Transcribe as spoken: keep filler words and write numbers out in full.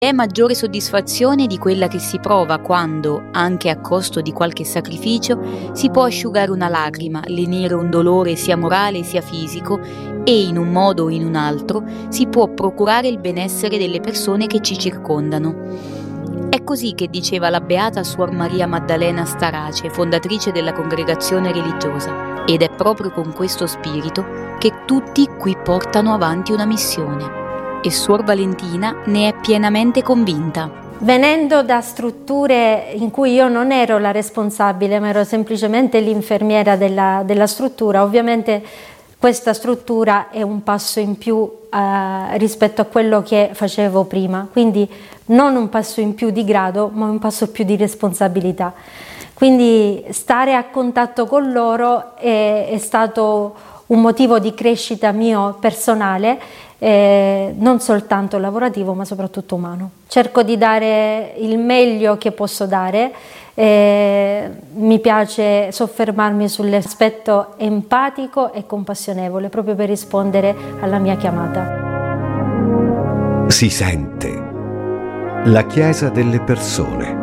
È maggiore soddisfazione di quella che si prova quando, anche a costo di qualche sacrificio, si può asciugare una lacrima, lenire un dolore sia morale sia fisico e, in un modo o in un altro, si può procurare il benessere delle persone che ci circondano. È così che diceva la beata Suor Maria Maddalena Starace, fondatrice della congregazione religiosa, ed è proprio con questo spirito che tutti qui portano avanti una missione. E Suor Valentina ne è pienamente convinta. Venendo da strutture in cui io non ero la responsabile, ma ero semplicemente l'infermiera della, della struttura, ovviamente questa struttura è un passo in più eh, rispetto a quello che facevo prima, quindi non un passo in più di grado, ma un passo più di responsabilità. Quindi stare a contatto con loro è, è stato un motivo di crescita mio personale, eh, non soltanto lavorativo ma soprattutto umano. Cerco di dare il meglio che posso dare, eh, mi piace soffermarmi sull'aspetto empatico e compassionevole proprio per rispondere alla mia chiamata. Si sente la Chiesa delle persone.